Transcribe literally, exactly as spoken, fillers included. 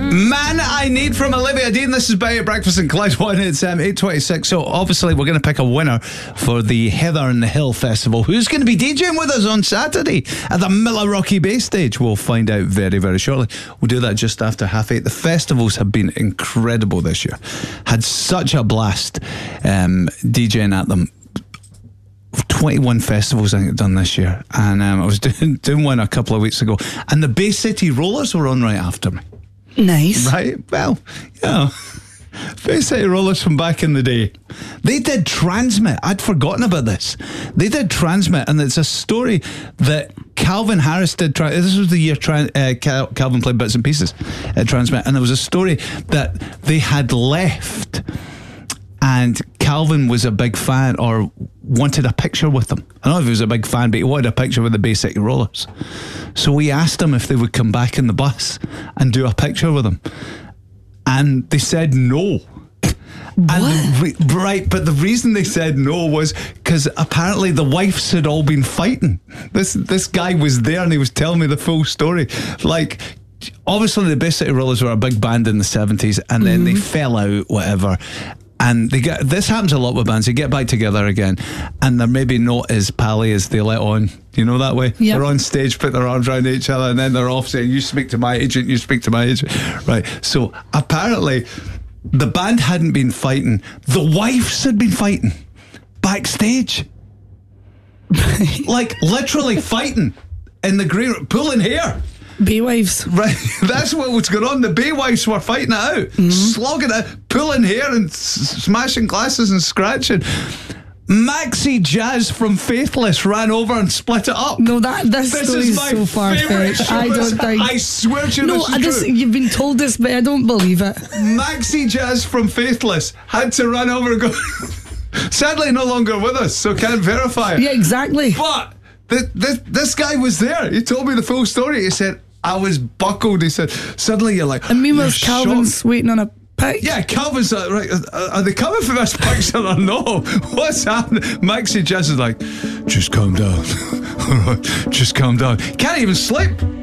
Man I Need from Olivia Dean. This is Bay at Breakfast in Clyde One. It's um, eight twenty-six. So obviously we're going to pick a winner for the Heather and the Hill Festival. Who's going to be DJing with us on Saturday at the Millerrocky Bay stage? We'll find out very, very shortly. We'll do that just after half eight. The festivals have been incredible this year. Had such a blast um, DJing at them. twenty-one festivals I think I've done this year, and um, I was doing, doing one a couple of weeks ago, and the Bay City Rollers were on right after me. Nice. Right, well, yeah. Bay City Rollers from back in the day. They did Transmit. I'd forgotten about this. They did Transmit, and it's a story that Calvin Harris did. This was the year uh, Calvin played Bits and Pieces at Transmit, and there was a story that they had left, and Calvin was a big fan or wanted a picture with them. I don't know if he was a big fan, but he wanted a picture with the Bay City Rollers. So we asked them if they would come back in the bus and do a picture with them. And they said no. What? And re- right, but the reason they said no was because apparently the wives had all been fighting. This this guy was there and he was telling me the full story. Like, obviously the Bay City Rollers were a big band in the seventies, and then mm-hmm. they fell out, whatever. And they get this happens a lot with bands. They get back together again, and they're maybe not as pally as they let on. You know that way. Yep. They're on stage, put their arms around each other, and then they're off saying, "You speak to my agent. You speak to my agent." Right. So apparently, the band hadn't been fighting. The wives had been fighting backstage, like literally fighting in the green room, pulling hair. Baywives. Right, that's what was going on. The Baywives were fighting it out, mm-hmm. slogging it, pulling hair and s- smashing glasses and scratching. Maxi Jazz from Faithless ran over and split it up. No, that this, this story is is my so far-fetched. I don't think. I swear to you, no, this is I just, true. You've been told this, but I don't believe it. Maxi Jazz from Faithless had to run over and go. Sadly, no longer with us, so can't verify it. Yeah, exactly. But the, the, this guy was there. He told me the full story. He said, I was buckled. He said, suddenly you're like, and meanwhile, Calvin's shocked. waiting on a pic. Yeah, Calvin's like, right, are, are they coming for this picture or no? What's happening? Maxi Jazz is like, just calm down. All right, just calm down. Can't even sleep.